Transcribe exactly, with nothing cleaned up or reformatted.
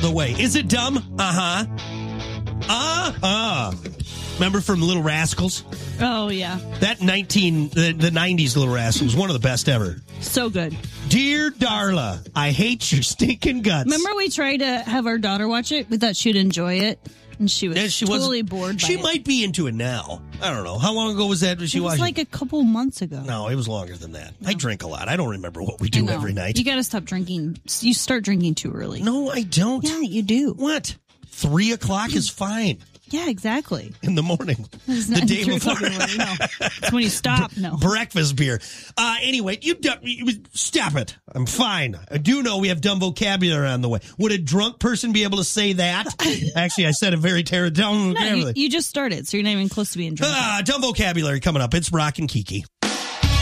the way. Is it dumb? Uh-huh. Uh-huh. Remember from Little Rascals? Oh, yeah. That nineteen the, the nineties Little Rascals, one of the best ever. So good. Dear Darla, I hate your stinking guts. Remember we tried to have our daughter watch it? We thought she'd enjoy it. And she was Yeah, she totally wasn't- bored by She it. might be into it now. I don't know. How long ago was that when she It was watched like it? a couple months ago. No, it was longer than that. I drink a lot. I don't remember what we I do know. every night. You got to stop drinking. You start drinking too early. No, I don't. Yeah, you do. What? Three o'clock is fine Yeah, exactly. in the morning. It's The not day three before. o'clock in the morning, no. It's when you stop. No. Breakfast beer. Uh, anyway, you, do, you stop it. I'm fine. I do know we have dumb vocabulary on the way. Would a drunk person be able to say that? Actually, I said a very terrible dumb No, you, vocabulary. you just started, so you're not even close to being drunk. Ah, dumb vocabulary coming up. It's Rock and Kiki.